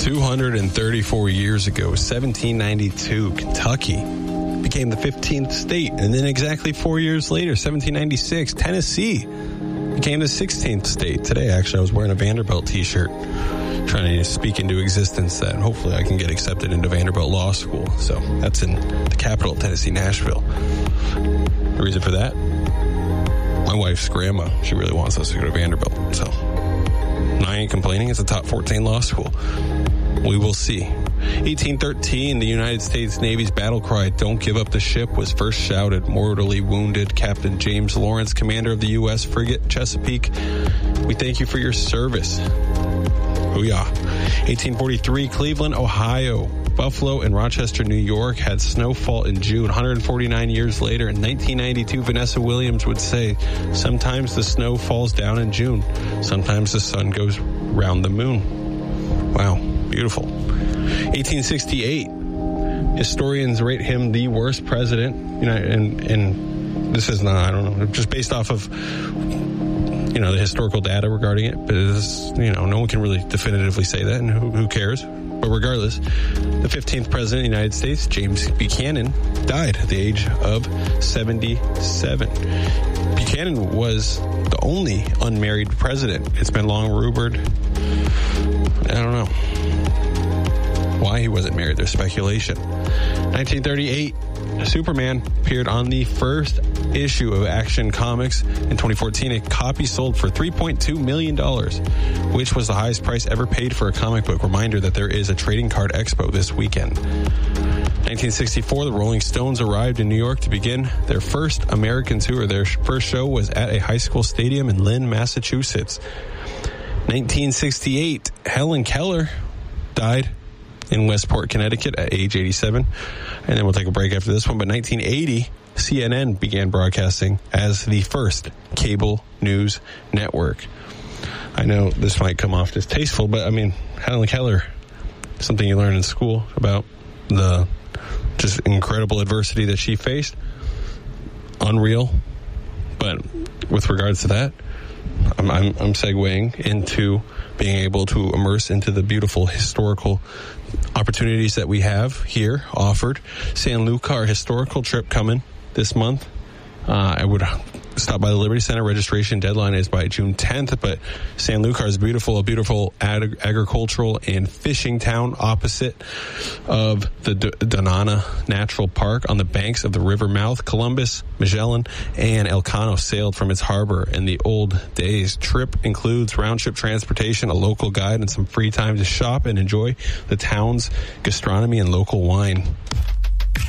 234 years ago, 1792, Kentucky became the 15th state. And then exactly 4 years later, 1796, Tennessee became the 16th state. Today, actually, I was wearing a Vanderbilt t-shirt, trying to speak into existence that hopefully I can get accepted into Vanderbilt Law School. So that's in the capital of Tennessee, Nashville. The reason for that? My wife's grandma, she really wants us to go to Vanderbilt. So I ain't complaining. It's a top 14 law school. We will see. 1813, the United States Navy's battle cry, "Don't give up the ship," was first shouted. Mortally wounded Captain James Lawrence, commander of the U.S. frigate Chesapeake. We thank you for your service. Booyah. 1843, Cleveland, Ohio. Buffalo and Rochester, New York had snowfall in June. 149 years later, in 1992, Vanessa Williams would say, "Sometimes the snow falls down in June. Sometimes the sun goes round the moon." Wow, beautiful. 1868, historians rate him the worst president. And this is not, I don't know, just based off of, the historical data regarding it. But it's, no one can really definitively say that, and who cares? But regardless, the 15th president of the United States, James Buchanan, died at the age of 77. Buchanan was the only unmarried president. It's been long rumored. I don't know why he wasn't married. There's speculation. 1938, Superman appeared on the first issue of Action Comics. In 2014, a copy sold for $3.2 million, which was the highest price ever paid for a comic book. Reminder that there is a trading card expo this weekend. 1964, the Rolling Stones arrived in New York to begin their first American tour. Their first show was at a high school stadium in Lynn, Massachusetts. 1968, Helen Keller died in Westport, Connecticut at age 87. And then we'll take a break after this one. But 1980, CNN began broadcasting as the first cable news network. I know this might come off distasteful, but Helen Keller, something you learn in school about the just incredible adversity that she faced. Unreal. But with regards to that, I'm segueing into being able to immerse into the beautiful historical opportunities that we have here offered. San Lucar historical trip coming this month. I would stop by the Liberty Center. Registration deadline is by June 10th, but San Lucar is beautiful, a beautiful agricultural and fishing town opposite of the Donana Natural Park on the banks of the river mouth. Columbus, Magellan, and Elcano sailed from its harbor in the old days. Trip includes round-trip transportation, a local guide, and some free time to shop and enjoy the town's gastronomy and local wine.